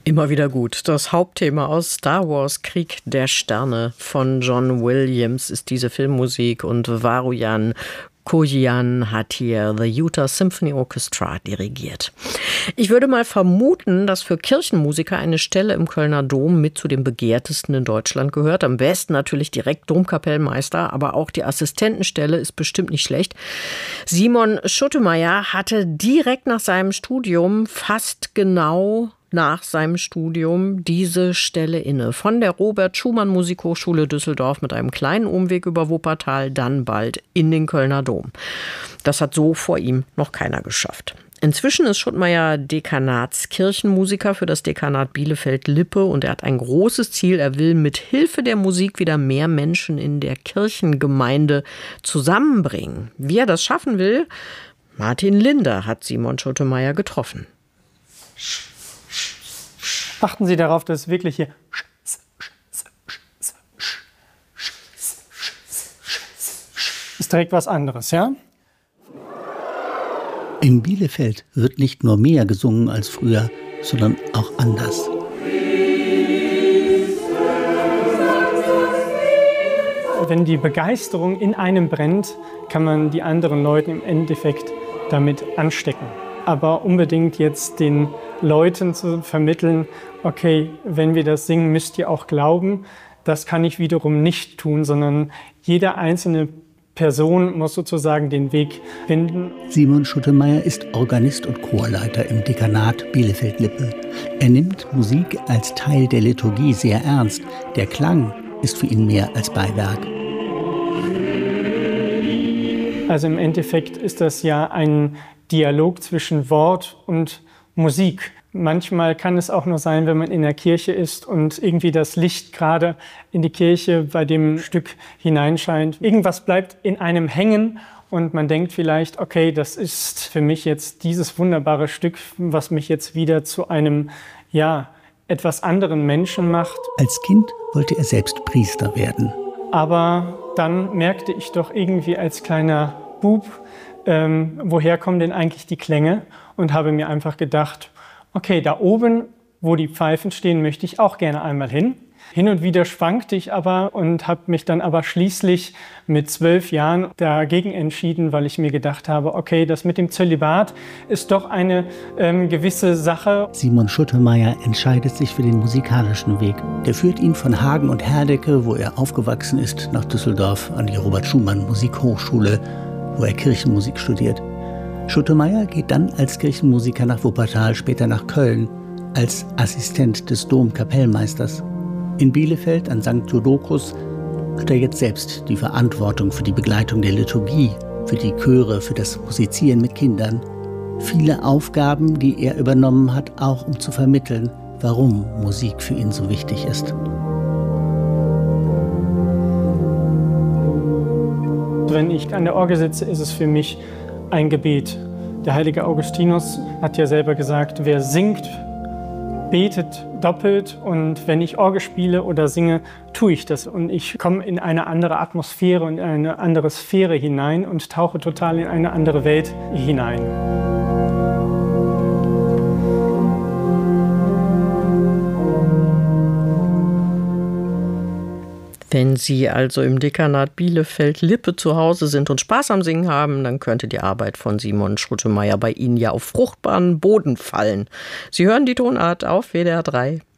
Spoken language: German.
Immer wieder gut. Das Hauptthema aus Star Wars Krieg der Sterne von John Williams ist diese Filmmusik und Varujan Kojian hat hier The Utah Symphony Orchestra dirigiert. Ich würde mal vermuten, dass für Kirchenmusiker eine Stelle im Kölner Dom mit zu den begehrtesten in Deutschland gehört. Am besten natürlich direkt Domkapellmeister, aber auch die Assistentenstelle ist bestimmt nicht schlecht. Simon Schuttemeyer hatte direkt nach seinem Studium fast genau nach seinem Studium diese Stelle inne. Von der Robert-Schumann-Musikhochschule Düsseldorf mit einem kleinen Umweg über Wuppertal, dann bald in den Kölner Dom. Das hat so vor ihm noch keiner geschafft. Inzwischen ist Schuttemeyer Dekanatskirchenmusiker für das Dekanat Bielefeld-Lippe und er hat ein großes Ziel. Er will mit Hilfe der Musik wieder mehr Menschen in der Kirchengemeinde zusammenbringen. Wie er das schaffen will, Martin Linder hat Simon Schuttemeyer getroffen. Achten Sie darauf, dass wirklich hier ist direkt was anderes, ja? In Bielefeld wird nicht nur mehr gesungen als früher, sondern auch anders. Wenn die Begeisterung in einem brennt, kann man die anderen Leute im Endeffekt damit anstecken. Aber unbedingt jetzt den Leuten zu vermitteln, okay, wenn wir das singen, müsst ihr auch glauben, das kann ich wiederum nicht tun, sondern jede einzelne Person muss sozusagen den Weg finden. Simon Schuttemeyer ist Organist und Chorleiter im Dekanat Bielefeld-Lippe. Er nimmt Musik als Teil der Liturgie sehr ernst. Der Klang ist für ihn mehr als Beiwerk. Also im Endeffekt ist das ja ein Dialog zwischen Wort und Musik. Manchmal kann es auch nur sein, wenn man in der Kirche ist und irgendwie das Licht gerade in die Kirche bei dem Stück hineinscheint. Irgendwas bleibt in einem hängen und man denkt vielleicht, okay, das ist für mich jetzt dieses wunderbare Stück, was mich jetzt wieder zu einem, etwas anderen Menschen macht. Als Kind wollte er selbst Priester werden. Aber dann merkte ich doch irgendwie als kleiner Bub, woher kommen denn eigentlich die Klänge? Und habe mir einfach gedacht, okay, da oben, wo die Pfeifen stehen, möchte ich auch gerne einmal hin. Hin und wieder schwankte ich aber und habe mich dann aber schließlich mit 12 Jahren dagegen entschieden, weil ich mir gedacht habe, okay, das mit dem Zölibat ist doch eine gewisse Sache. Simon Schuttemeyer entscheidet sich für den musikalischen Weg. Der führt ihn von Hagen und Herdecke, wo er aufgewachsen ist, nach Düsseldorf an die Robert-Schumann-Musikhochschule, wo er Kirchenmusik studiert. Schuttemeyer geht dann als Kirchenmusiker nach Wuppertal, später nach Köln, als Assistent des Domkapellmeisters. In Bielefeld an St. Jodokus hat er jetzt selbst die Verantwortung für die Begleitung der Liturgie, für die Chöre, für das Musizieren mit Kindern. Viele Aufgaben, die er übernommen hat, auch um zu vermitteln, warum Musik für ihn so wichtig ist. Wenn ich an der Orgel sitze, ist es für mich ein Gebet. Der heilige Augustinus hat ja selber gesagt, wer singt, betet doppelt. Und wenn ich Orgel spiele oder singe, tue ich das. Und ich komme in eine andere Atmosphäre und in eine andere Sphäre hinein und tauche total in eine andere Welt hinein. Wenn Sie also im Dekanat Bielefeld-Lippe zu Hause sind und Spaß am Singen haben, dann könnte die Arbeit von Simon Schuttemeyer bei Ihnen ja auf fruchtbaren Boden fallen. Sie hören die Tonart auf WDR 3.